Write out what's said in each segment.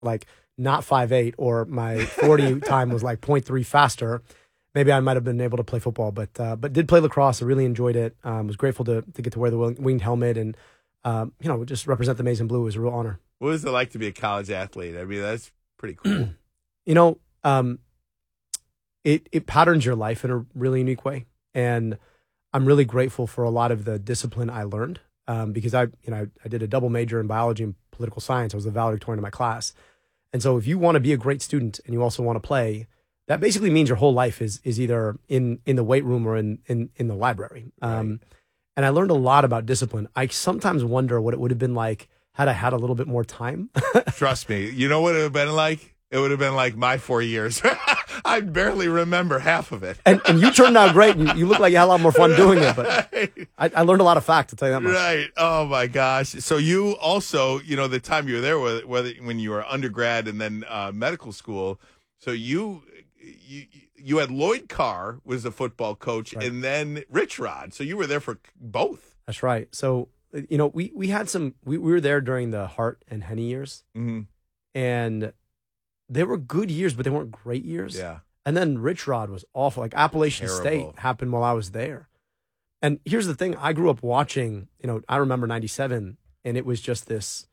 like not 5'8", or my 40 time was like 0.3 faster, maybe I might have been able to play football. But did play lacrosse. I really enjoyed it. Was grateful to get to wear the winged helmet and just represent the Maize and Blue. It was a real honor. What was it like to be a college athlete? I mean, that's pretty cool. It patterns your life in a really unique way, and I'm really grateful for a lot of the discipline I learned. Because I did a double major in biology and political science. I was the valedictorian of my class. And so if you want to be a great student and you also want to play, that basically means your whole life is either in the weight room or in the library. Right. And I learned a lot about discipline. I sometimes wonder what it would have been like had I had a little bit more time. Trust me. You know what it would have been like? It would have been like my 4 years. I barely remember half of it. And you turned out great, and you look like you had a lot more fun doing it. But I learned a lot of facts, I'll tell you that much. Right. Oh, my gosh. So you also, the time you were there, whether when you were undergrad and then medical school, so you had Lloyd Carr was the football coach, right, and then Rich Rod. So you were there for both. That's right. So, we had we were there during the Hart and Henny years. Mm-hmm. And they were good years, but they weren't great years. Yeah. And then Rich Rod was awful. Like Appalachian Terrible. State happened while I was there. And here's the thing. I grew up watching, I remember 97, and it was just this,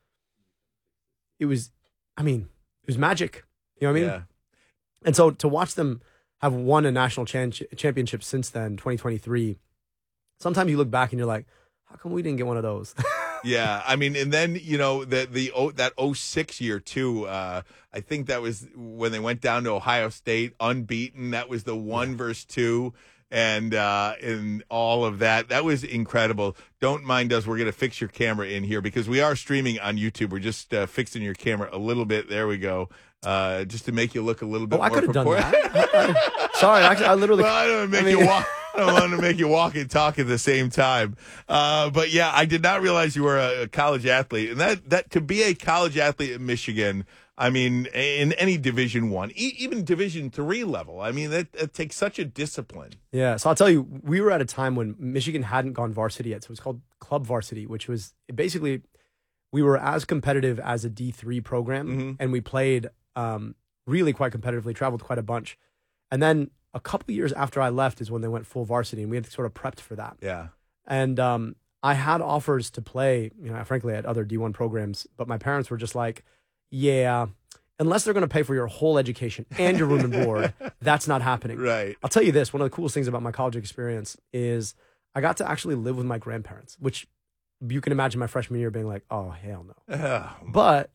it was magic. You know what I mean? Yeah. And so to watch them have won a national championship since then, 2023, sometimes you look back and you're like, how come we didn't get one of those? Yeah, I mean, and then that 06 year too. I think that was when they went down to Ohio State unbeaten. That was the 1-2, and all of that. That was incredible. Don't mind us. We're gonna fix your camera in here because we are streaming on YouTube. We're just fixing your camera a little bit. There we go. Just to make you look a little bit. I could have done that. Sorry, I literally. Well, I don't make you walk. I don't want to make you walk and talk at the same time. But yeah, I did not realize you were a college athlete, and that to be a college athlete in Michigan, I mean, in any Division I, even Division III level, I mean, that takes such a discipline. Yeah, so I'll tell you, we were at a time when Michigan hadn't gone varsity yet, so it was called Club Varsity, which was basically we were as competitive as a D3 program, mm-hmm, and we played really quite competitively, traveled quite a bunch, and then a couple years after I left is when they went full varsity, and we had sort of prepped for that. Yeah. And I had offers to play, frankly, at other D1 programs, but my parents were just like, yeah, unless they're going to pay for your whole education and your room and board, that's not happening. Right. I'll tell you this, one of the coolest things about my college experience is I got to actually live with my grandparents, which you can imagine my freshman year being like, oh, hell no. But,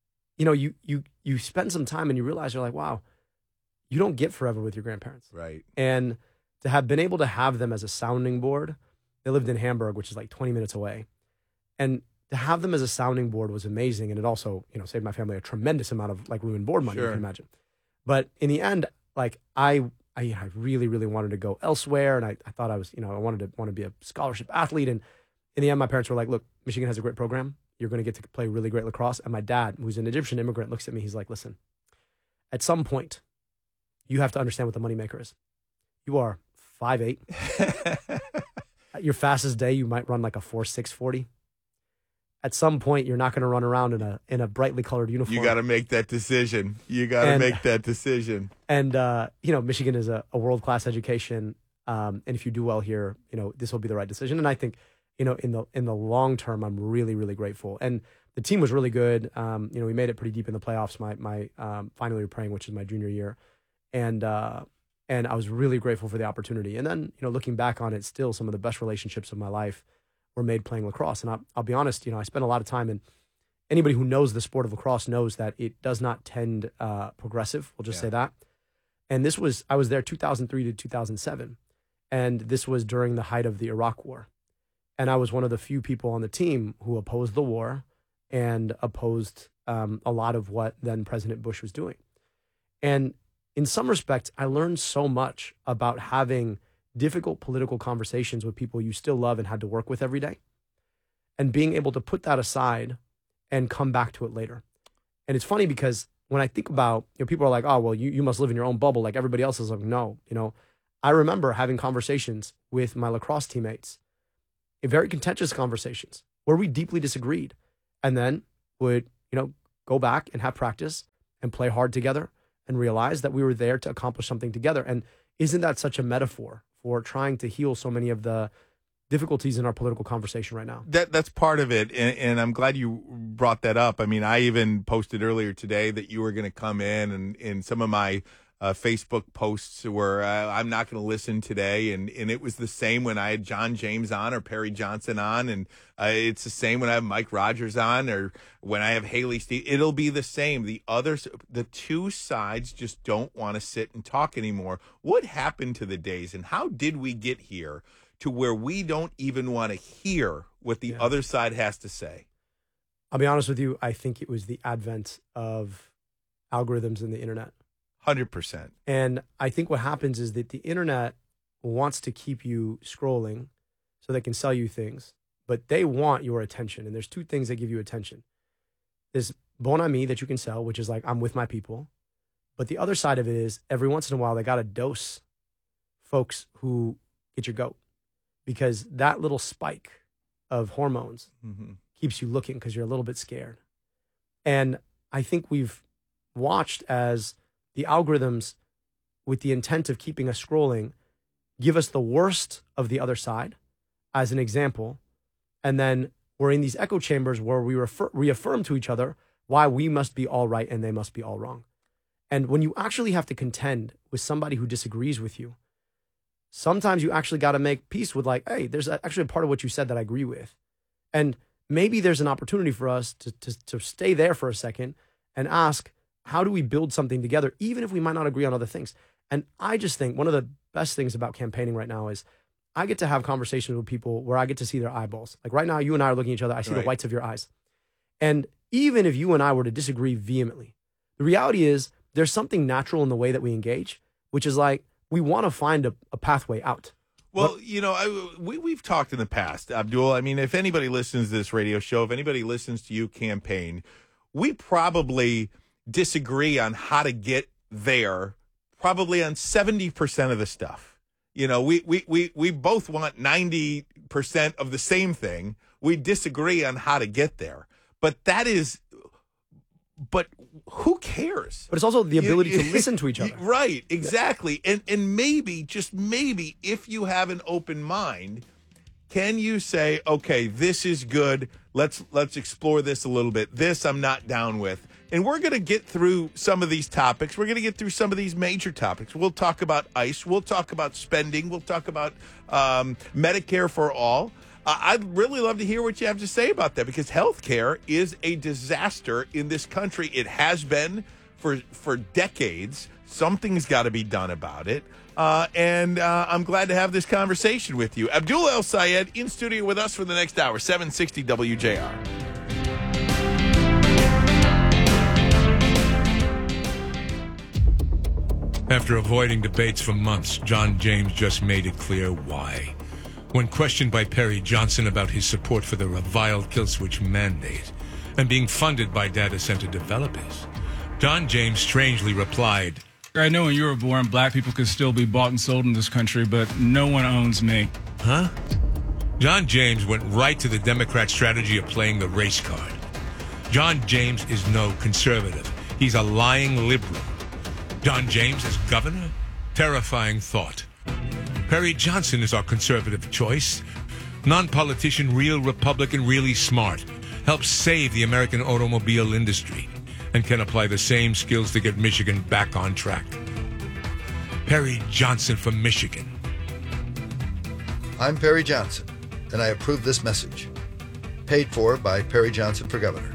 you spend some time and you realize you're like, wow, you don't get forever with your grandparents. Right. And to have been able to have them as a sounding board, they lived in Hamburg, which is like 20 minutes away. And to have them as a sounding board was amazing. And it also, saved my family a tremendous amount of like room and board money, Sure, you can imagine. But in the end, like I really, really wanted to go elsewhere. And I thought I was, I wanted to be a scholarship athlete. And in the end, my parents were like, look, Michigan has a great program. You're going to get to play really great lacrosse. And my dad, who's an Egyptian immigrant, looks at me. He's like, listen, at some point, you have to understand what the moneymaker is. You are 5'8". At your fastest day, you might run like a 4.6 40. At some point, you're not going to run around in a brightly colored uniform. You got to make that decision. And Michigan is a world-class education. And if you do well here, this will be the right decision. And I think, in the long term, I'm really, really grateful. And the team was really good. We made it pretty deep in the playoffs. My final year praying, which is my junior year. And I was really grateful for the opportunity. And then, looking back on it, still some of the best relationships of my life were made playing lacrosse. And I'll be honest, I spent a lot of time, and anybody who knows the sport of lacrosse knows that it does not tend progressive. We'll just say that. And I was there 2003 to 2007. And this was during the height of the Iraq War. And I was one of the few people on the team who opposed the war and opposed a lot of what then President Bush was doing. And in some respects, I learned so much about having difficult political conversations with people you still love and had to work with every day, and being able to put that aside and come back to it later. And it's funny because when I think about, people are like, oh, well, you must live in your own bubble like everybody else is. Like, no, I remember having conversations with my lacrosse teammates, very contentious conversations where we deeply disagreed, and then would, go go back and have practice and play hard together and realize that we were there to accomplish something together. And isn't that such a metaphor for trying to heal so many of the difficulties in our political conversation right now? That's part of it, and I'm glad you brought that up. I mean, I even posted earlier today that you were going to come in, and some of my Facebook posts were, I'm not going to listen today, and it was the same when I had John James on or Perry Johnson on, and it's the same when I have Mike Rogers on or when I have Haley Steve. It'll be the same. The two sides just don't want to sit and talk anymore. What happened to the days, and how did we get here to where we don't even want to hear what the other side has to say? I'll be honest with you. I think it was the advent of algorithms and the internet. 100%. And I think what happens is that the internet wants to keep you scrolling so they can sell you things, but they want your attention. And there's two things that give you attention. There's bon ami that you can sell, which is like, I'm with my people. But the other side of it is every once in a while, they got to dose folks who get your goat, because that little spike of hormones keeps you looking because you're a little bit scared. And I think we've watched as the algorithms, with the intent of keeping us scrolling, give us the worst of the other side as an example. And then we're in these echo chambers where we reaffirm to each other why we must be all right and they must be all wrong. And when you actually have to contend with somebody who disagrees with you, sometimes you actually got to make peace with like, hey, there's actually a part of what you said that I agree with. And maybe there's an opportunity for us to stay there for a second and ask, how do we build something together, even if we might not agree on other things? And I just think one of the best things about campaigning right now is I get to have conversations with people where I get to see their eyeballs. Like right now, you and I are looking at each other. I see the whites of your eyes. And even if you and I were to disagree vehemently, the reality is there's something natural in the way that we engage, which is like, we want to find a pathway out. Well, we've talked in the past, Abdul. I mean, if anybody listens to this radio show, if anybody listens to you campaign, we probably disagree on how to get there, probably on 70% of the stuff. We both want 90% of the same thing. We disagree on how to get there. But who cares? But it's also the ability to listen to each other. Right, exactly. And maybe, just maybe, if you have an open mind, can you say, okay, this is good. Let's explore this a little bit. This I'm not down with. And we're going to get through some of these topics. We're going to get through some of these major topics. We'll talk about ICE. We'll talk about spending. We'll talk about Medicare for all. I'd really love to hear what you have to say about that, because healthcare is a disaster in this country. It has been for decades. Something's got to be done about it. And I'm glad to have this conversation with you. Abdul El-Sayed in studio with us for the next hour, 760 WJR. After avoiding debates for months, John James just made it clear why. When questioned by Perry Johnson about his support for the reviled kill switch mandate and being funded by data center developers, John James strangely replied, I know when you were born, black people could still be bought and sold in this country, but no one owns me. Huh? John James went right to the Democrat strategy of playing the race card. John James is no conservative. He's a lying liberal. John James as governor? Terrifying thought. Perry Johnson is our conservative choice. Non-politician, real Republican, really smart. Helps save the American automobile industry and can apply the same skills to get Michigan back on track. Perry Johnson from Michigan. I'm Perry Johnson, and I approve this message. Paid for by Perry Johnson for Governor.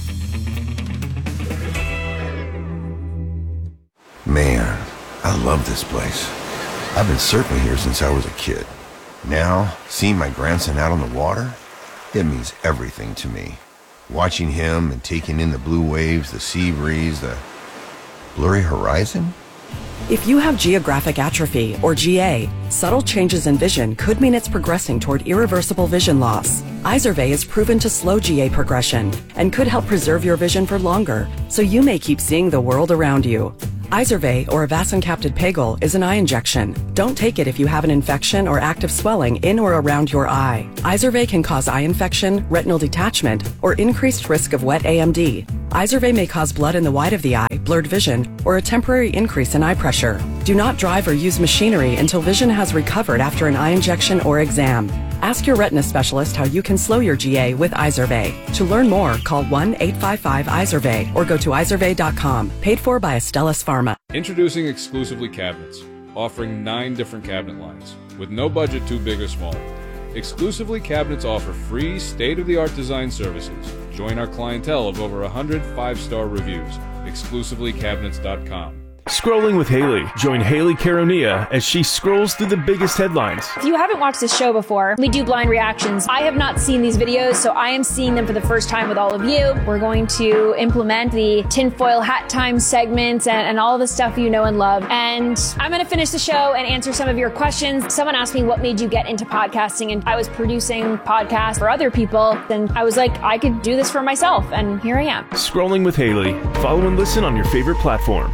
Man, I love this place. I've been surfing here since I was a kid. Now, seeing my grandson out on the water, it means everything to me. Watching him and taking in the blue waves, the sea breeze, the blurry horizon. If you have geographic atrophy, or GA, subtle changes in vision could mean it's progressing toward irreversible vision loss. Izervay is proven to slow GA progression and could help preserve your vision for longer, so you may keep seeing the world around you. Izervay, or avacincaptad pegol, is an eye injection. Don't take it if you have an infection or active swelling in or around your eye. Izervay can cause eye infection, retinal detachment, or increased risk of wet AMD. Izervay may cause blood in the white of the eye, blurred vision, or a temporary increase in eye pressure. Do not drive or use machinery until vision has recovered after an eye injection or exam. Ask your retina specialist how you can slow your GA with Izervay. To learn more, call 1-855-IZERVAY or go to izervay.com. Paid for by Astellas Pharma. Introducing Exclusively Cabinets, offering 9 different cabinet lines, with no budget too big or small. Exclusively Cabinets offer free, state-of-the-art design services. Join our clientele of over 100 5-star reviews. ExclusivelyCabinets.com. Scrolling with Haley. Join Haley Caronia as she scrolls through the biggest headlines. If you haven't watched this show before, we do blind reactions. I have not seen these videos, so I am seeing them for the first time with all of you. We're going to implement the tinfoil hat time segments and all the stuff you know and love. And I'm going to finish the show and answer some of your questions. Someone asked me what made you get into podcasting, and I was producing podcasts for other people. And I was like, I could do this for myself, and here I am. Scrolling with Haley. Follow and listen on your favorite platform.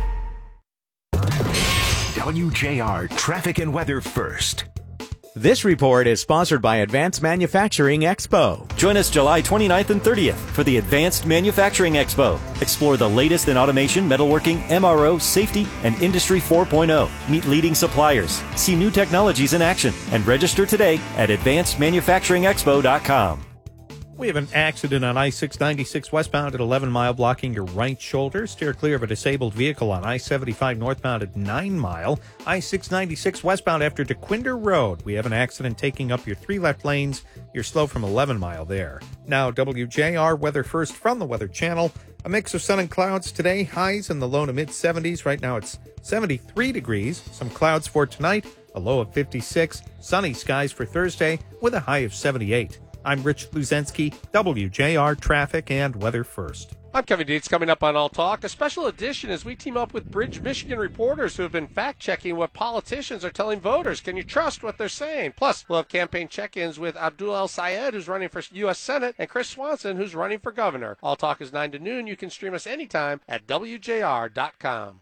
WJR Traffic and Weather First. This report is sponsored by Advanced Manufacturing Expo. Join us July 29th and 30th for the Advanced Manufacturing Expo. Explore the latest in automation, metalworking, MRO, safety, and Industry 4.0. Meet leading suppliers, see new technologies in action, and register today at advancedmanufacturingexpo.com. We have an accident on I-696 westbound at 11 Mile, blocking your right shoulder. Steer clear of a disabled vehicle on I-75 northbound at 9 Mile. I-696 westbound after DeQuinder Road. We have an accident taking up your 3 left lanes. You're slow from 11 Mile there. Now, WJR Weather First from the Weather Channel. A mix of sun and clouds today. Highs in the low to mid-70s. Right now it's 73 degrees. Some clouds for tonight. A low of 56. Sunny skies for Thursday with a high of 78. I'm Rich Luzensky, WJR Traffic and Weather First. I'm Kevin Dietz. Coming up on All Talk, a special edition as we team up with Bridge, Michigan reporters who have been fact-checking what politicians are telling voters. Can you trust what they're saying? Plus, we'll have campaign check-ins with Abdul El-Sayed, who's running for U.S. Senate, and Chris Swanson, who's running for governor. All Talk is 9 to noon. You can stream us anytime at WJR.com.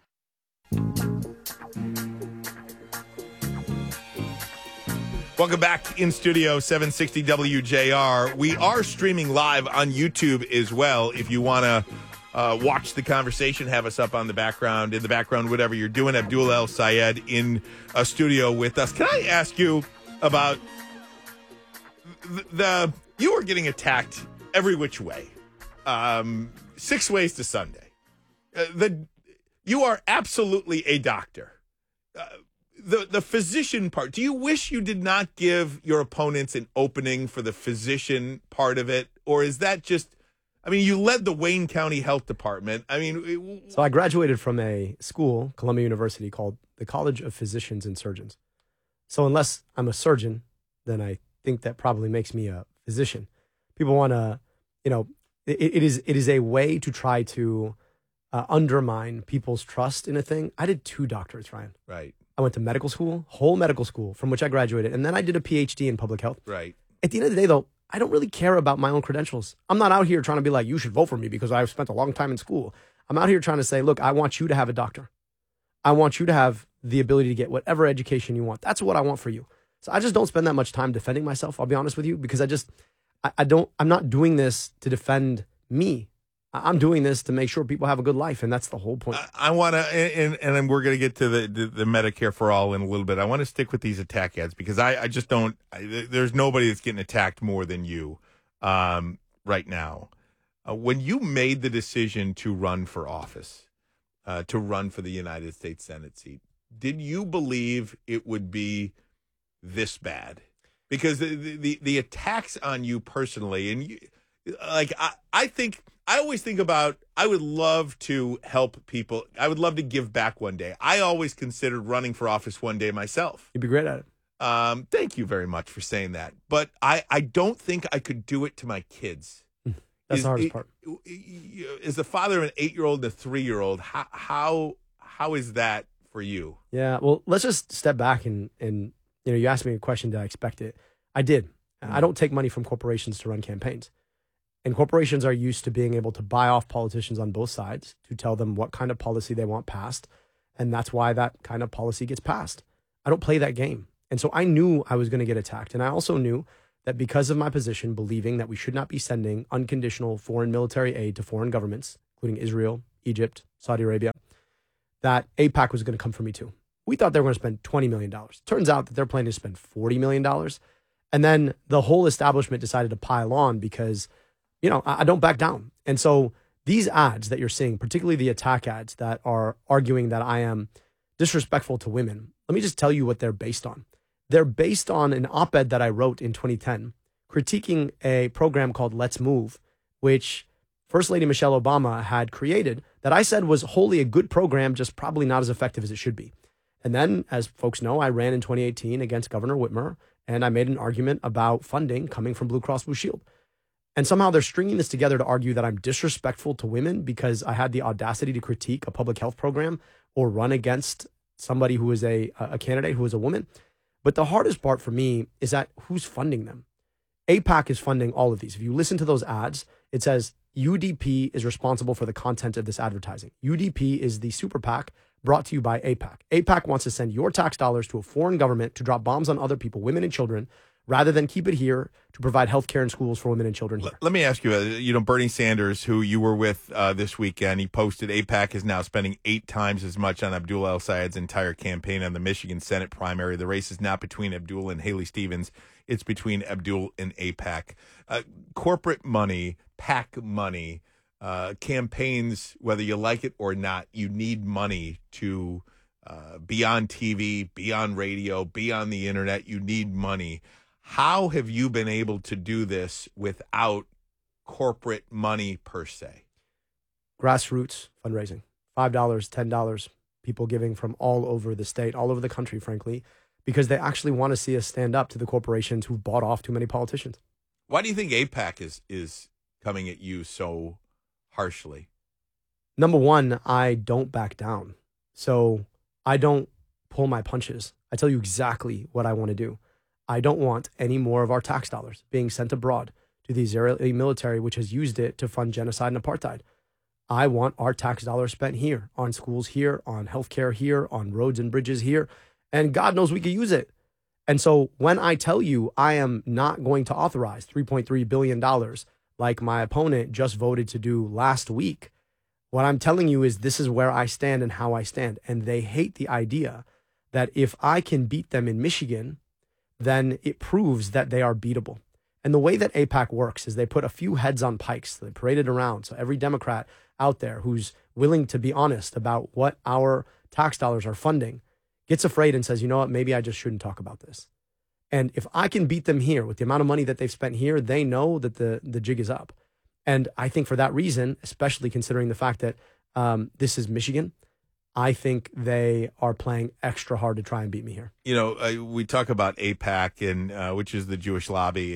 Welcome back in studio, 760 WJR. We are streaming live on YouTube as well. If you want to watch the conversation, have us up on the background, in the background, whatever you're doing. Abdul El-Sayed in a studio with us. Can I ask you about you are getting attacked every which way. 6 ways to Sunday. You are absolutely a doctor. The physician part, do you wish you did not give your opponents an opening for the physician part of it? Or is that just, I mean, you led the Wayne County Health Department. I mean, so I graduated from a school, Columbia University, called the College of Physicians and Surgeons. So unless I'm a surgeon, then I think that probably makes me a physician. People want to, it is a way to try to undermine people's trust in a thing. I did 2 doctorates, Ryan. Right. I went to medical school, whole medical school, from which I graduated. And then I did a PhD in public health. Right. At the end of the day, though, I don't really care about my own credentials. I'm not out here trying to be like, you should vote for me because I've spent a long time in school. I'm out here trying to say, look, I want you to have a doctor. I want you to have the ability to get whatever education you want. That's what I want for you. So I just don't spend that much time defending myself, I'll be honest with you, because I'm not doing this to defend me. I'm doing this to make sure people have a good life, and that's the whole point. I want to, and we're going to get to the Medicare for All in a little bit. I want to stick with these attack ads because I just don't. There's nobody that's getting attacked more than you right now. When you made the decision to run for office, to run for the United States Senate seat, did you believe it would be this bad? Because the attacks on you personally, and I always think about, I would love to help people. I would love to give back one day. I always considered running for office one day myself. You'd be great at it. Thank you very much for saying that. But I don't think I could do it to my kids. That's the hardest part. As the father of an 8-year-old and a 3-year-old, how is that for you? Yeah, well, let's just step back and you asked me a question, did I expect it? I did. I don't take money from corporations to run campaigns. And corporations are used to being able to buy off politicians on both sides to tell them what kind of policy they want passed. And that's why that kind of policy gets passed. I don't play that game. And so I knew I was going to get attacked. And I also knew that because of my position, believing that we should not be sending unconditional foreign military aid to foreign governments, including Israel, Egypt, Saudi Arabia, that AIPAC was going to come for me too. We thought they were going to spend $20 million. Turns out that they're planning to spend $40 million. And then the whole establishment decided to pile on because, I don't back down. And so these ads that you're seeing, particularly the attack ads that are arguing that I am disrespectful to women, let me just tell you what they're based on. They're based on an op-ed that I wrote in 2010 critiquing a program called Let's Move, which First Lady Michelle Obama had created that I said was wholly a good program, just probably not as effective as it should be. And then, as folks know, I ran in 2018 against Governor Whitmer, and I made an argument about funding coming from Blue Cross Blue Shield. And somehow they're stringing this together to argue that I'm disrespectful to women because I had the audacity to critique a public health program or run against somebody who is a candidate who is a woman. But the hardest part for me is that who's funding them? AIPAC is funding all of these. If you listen to those ads, it says UDP is responsible for the content of this advertising. UDP is the super PAC brought to you by AIPAC. AIPAC wants to send your tax dollars to a foreign government to drop bombs on other people, women and children, rather than keep it here to provide health care and schools for women and children here. Let me ask you, Bernie Sanders, who you were with this weekend, he posted AIPAC is now spending 8 times as much on Abdul El-Sayed's entire campaign on the Michigan Senate primary. The race is not between Abdul and Haley Stevens. It's between Abdul and AIPAC. Corporate money, PAC money, campaigns, whether you like it or not, you need money to be on TV, be on radio, be on the internet. You need money. How have you been able to do this without corporate money per se? Grassroots fundraising, $5, $10, people giving from all over the state, all over the country, frankly, because they actually want to see us stand up to the corporations who bought off too many politicians. Why do you think AIPAC is coming at you so harshly? Number one, I don't back down. So I don't pull my punches. I tell you exactly what I want to do. I don't want any more of our tax dollars being sent abroad to the Israeli military, which has used it to fund genocide and apartheid. I want our tax dollars spent here, on schools here, on healthcare here, on roads and bridges here, and God knows we could use it. And so when I tell you I am not going to authorize $3.3 billion like my opponent just voted to do last week, what I'm telling you is this is where I stand and how I stand. And they hate the idea that if I can beat them in Michigan, then it proves that they are beatable. And the way that AIPAC works is they put a few heads on pikes. They parade it around. So every Democrat out there who's willing to be honest about what our tax dollars are funding gets afraid and says, you know what, maybe I just shouldn't talk about this. And if I can beat them here with the amount of money that they've spent here, they know that the jig is up. And I think for that reason, especially considering the fact that this is Michigan, I think they are playing extra hard to try and beat me here. We talk about AIPAC, and which is the Jewish lobby.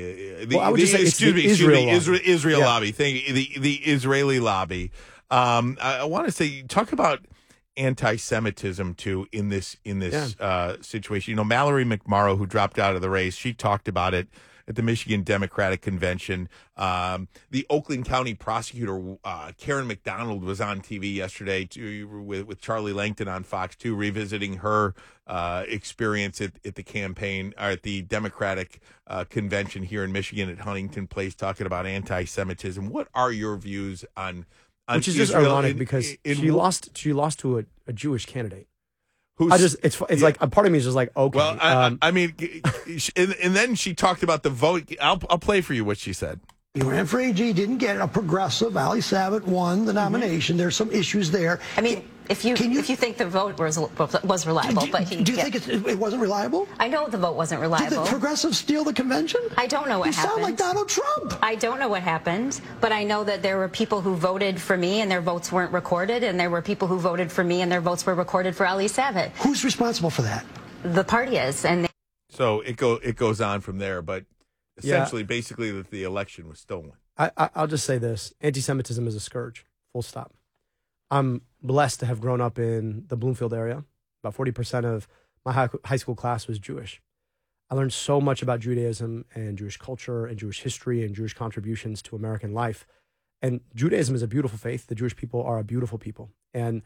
Israel lobby. The Israeli lobby. I want to say, talk about anti-Semitism too in this situation. Mallory McMorrow, who dropped out of the race, she talked about it at the Michigan Democratic Convention. The Oakland County prosecutor, Karen McDonald, was on TV yesterday with Charlie Langton on Fox 2, revisiting her experience at the campaign, or at the Democratic convention here in Michigan at Huntington Place, talking about anti-Semitism. What are your views on which is Israel just ironic because she lost to a Jewish candidate. It's like a part of me is just like, okay. Well, I mean, and then she talked about the vote. I'll play for you what she said. He ran for AG, didn't get it. A progressive, Ali Sabat, won the nomination. Mm-hmm. There's some issues there. I mean, if you think the vote was reliable, do you think it wasn't reliable? I know the vote wasn't reliable. Did the progressives steal the convention? I don't know what happened. You sound like Donald Trump. I don't know what happened, but I know that there were people who voted for me and their votes weren't recorded, and there were people who voted for me and their votes were recorded for Ali Sabat. Who's responsible for that? The party is, and so it goes on from there, but. Essentially, basically, that the election was stolen. I'll just say this. Anti-Semitism is a scourge, full stop. I'm blessed to have grown up in the Bloomfield area. About 40% of my high school class was Jewish. I learned so much about Judaism and Jewish culture and Jewish history and Jewish contributions to American life. And Judaism is a beautiful faith. The Jewish people are a beautiful people. And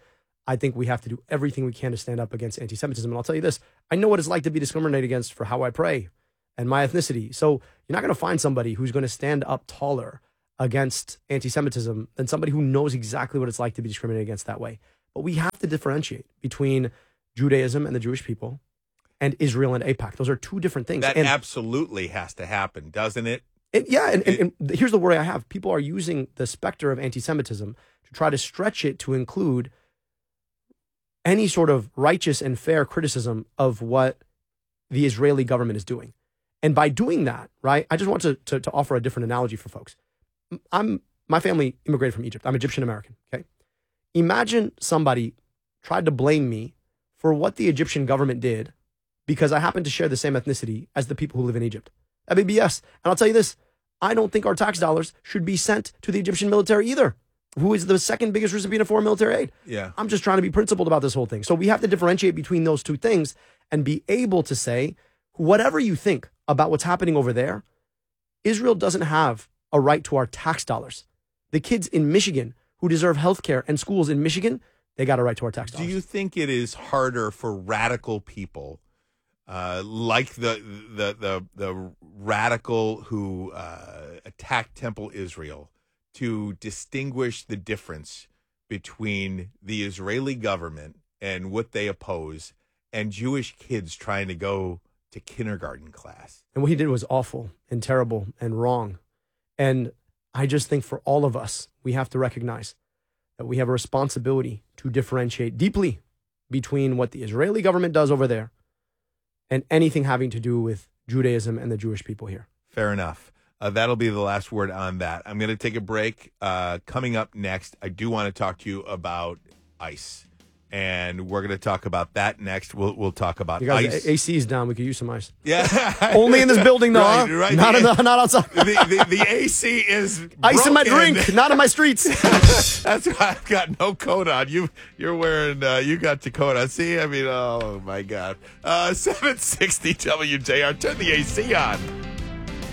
I think we have to do everything we can to stand up against anti-Semitism. And I'll tell you this, I know what it's like to be discriminated against for how I pray and my ethnicity. So you're not going to find somebody who's going to stand up taller against anti-Semitism than somebody who knows exactly what it's like to be discriminated against that way. But we have to differentiate between Judaism and the Jewish people and Israel and AIPAC. Those are two different things. That absolutely has to happen, doesn't it? And here's the worry I have. People are using the specter of anti-Semitism to try to stretch it to include any sort of righteous and fair criticism of what the Israeli government is doing. And by doing that, right, I just want to offer a different analogy for folks. My family immigrated from Egypt. I'm Egyptian American, okay? Imagine somebody tried to blame me for what the Egyptian government did because I happen to share the same ethnicity as the people who live in Egypt. That'd be BS. And I'll tell you this, I don't think our tax dollars should be sent to the Egyptian military either, who is the second biggest recipient of foreign military aid. Yeah. I'm just trying to be principled about this whole thing. So we have to differentiate between those two things and be able to say, whatever you think about what's happening over there, Israel doesn't have a right to our tax dollars. The kids in Michigan who deserve health care and schools in Michigan, they got a right to our tax dollars. Do you think it is harder for radical people like the radical who attacked Temple Israel to distinguish the difference between the Israeli government and what they oppose and Jewish kids trying to go to kindergarten class? And what he did was awful and terrible and wrong. And I just think for all of us, we have to recognize that we have a responsibility to differentiate deeply between what the Israeli government does over there and anything having to do with Judaism and the Jewish people here. Fair enough. That'll be the last word on that. I'm going to take a break. Coming up next, I do want to talk to you about ICE. And we're going to talk about that next. We'll talk about you guys, ICE. AC is down. We could use some ice. Yeah. Only in this building, though. Right, huh? right. Not outside. The AC is ice in my broken. drink, not in my streets. That's why I've got no coat on. You're wearing, you got your coat on. See, I mean, oh, my God. 760 WJR. Turn the AC on.